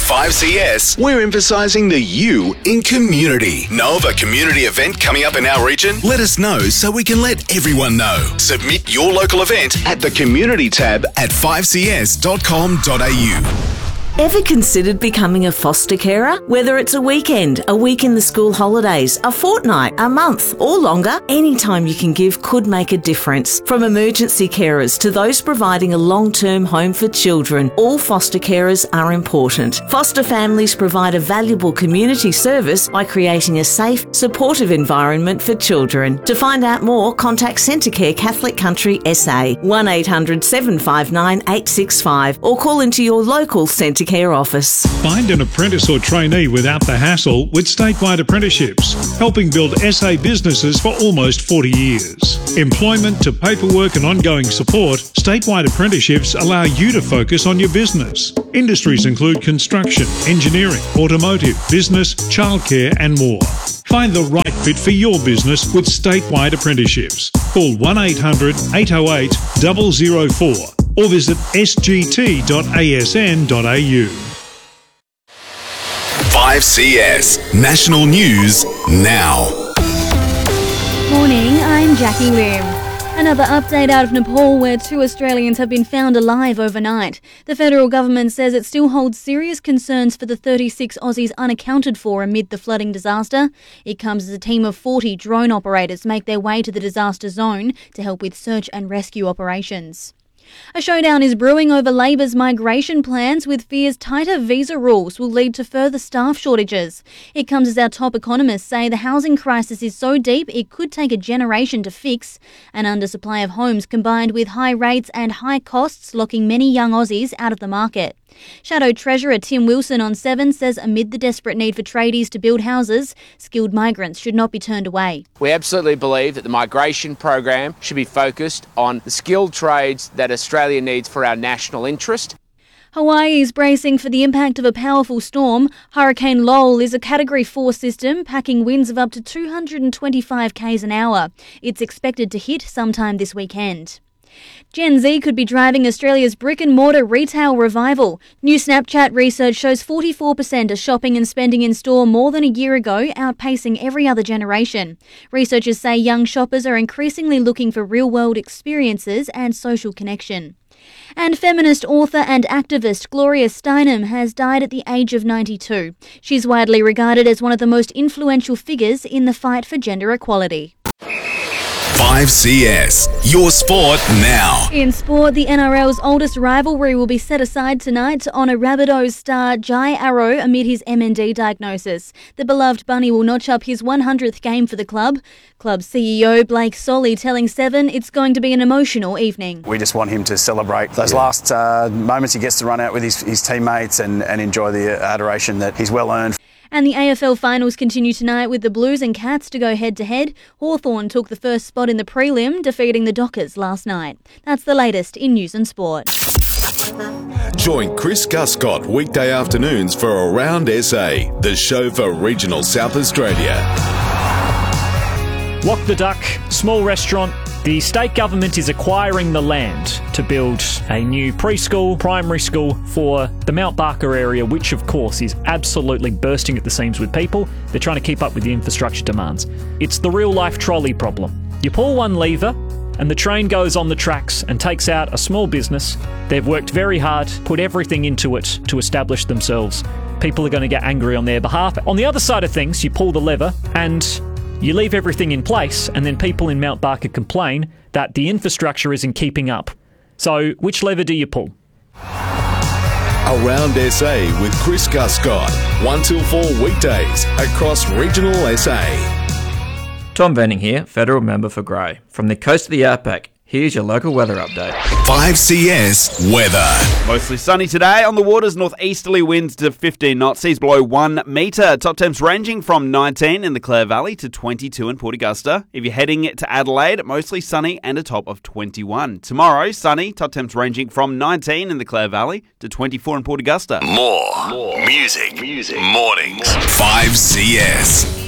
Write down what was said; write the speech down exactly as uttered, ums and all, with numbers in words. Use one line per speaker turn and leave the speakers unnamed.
five C S, we're emphasising the you in community. Know of a community event coming up in our region? Let us know so we can let everyone know. Submit your local event at the community tab at five c s dot com dot a u.
Ever considered becoming a foster carer? Whether it's a weekend, a week in the school holidays, a fortnight, a month, or longer, any time you can give could make a difference. From emergency carers to those providing a long-term home for children, all foster carers are important. Foster families provide a valuable community service by creating a safe, supportive environment for children. To find out more, contact Centrecare Catholic Country S A, one eight hundred seven five nine eight six five, or call into your local Centrecare Care office.
Find an apprentice or trainee without the hassle with statewide apprenticeships, helping build S A businesses for almost forty years. Employment to paperwork and ongoing support, statewide apprenticeships allow you to focus on your business. Industries include construction, engineering, automotive, business, childcare and more. Find the right fit for your business with statewide apprenticeships. Call one eight hundred eight oh eight zero zero four or visit s g t dot a s n dot a u.
five C S National News now.
Morning, I'm Jackie Lim. Another update out of Nepal where two Australians have been found alive overnight. The federal government says it still holds serious concerns for the thirty-six Aussies unaccounted for amid the flooding disaster. It comes as a team of forty drone operators make their way to the disaster zone to help with search and rescue operations. A showdown is brewing over Labor's migration plans, with fears tighter visa rules will lead to further staff shortages. It comes as our top economists say the housing crisis is so deep it could take a generation to fix. An undersupply of homes combined with high rates and high costs locking many young Aussies out of the market. Shadow Treasurer Tim Wilson on Seven says amid the desperate need for tradies to build houses, skilled migrants should not be turned away.
We absolutely believe that the migration program should be focused on the skilled trades that Australia needs for our national interest.
Hawaii is bracing for the impact of a powerful storm. Hurricane Lowell is a Category four system, packing winds of up to two hundred twenty-five kilometres an hour. It's expected to hit sometime this weekend. Gen Z could be driving Australia's brick-and-mortar retail revival. New Snapchat research shows forty-four percent are shopping and spending in store more than a year ago, outpacing every other generation. Researchers say young shoppers are increasingly looking for real-world experiences and social connection. And feminist author and activist Gloria Steinem has died at the age of ninety-two. She's widely regarded as one of the most influential figures in the fight for gender equality.
five C S, your sport now.
In sport, the N R L's oldest rivalry will be set aside tonight to honour Rabbitohs star Jai Arrow amid his M N D diagnosis. The beloved bunny will notch up his one hundredth game for the club. Club C E O Blake Solly telling Seven it's going to be an emotional evening.
We just want him to celebrate those last uh, moments he gets to run out with his, his teammates and, and enjoy the adoration that he's well earned.
And the A F L finals continue tonight with the Blues and Cats to go head-to-head. Hawthorn took the first spot in the prelim, defeating the Dockers last night. That's the latest in news and sport.
Join Chris Guscott weekday afternoons for Around S A, the show for regional South Australia.
Walk the Duck, small restaurant. The state government is acquiring the land to build a new preschool, primary school for the Mount Barker area, which of course is absolutely bursting at the seams with people. They're trying to keep up with the infrastructure demands. It's the real-life trolley problem. You pull one lever and the train goes on the tracks and takes out a small business. They've worked very hard, put everything into it to establish themselves. People are going to get angry on their behalf. On the other side of things, you pull the lever and you leave everything in place, and then people in Mount Barker complain that the infrastructure isn't keeping up. So, which lever do you pull?
Around S A with Chris Guscott, one till four weekdays across regional S A.
Tom Venning here, Federal Member for Grey. From the coast of the Outback, here's your local weather update.
five C S weather.
Mostly sunny today. On the waters, northeasterly winds to fifteen knots. Seas below one metre. Top temps ranging from nineteen in the Clare Valley to twenty-two in Port Augusta. If you're heading to Adelaide, mostly sunny and a top of twenty-one. Tomorrow, sunny. Top temps ranging from nineteen in the Clare Valley to twenty-four in Port Augusta.
More, More. music, music, mornings. five C S.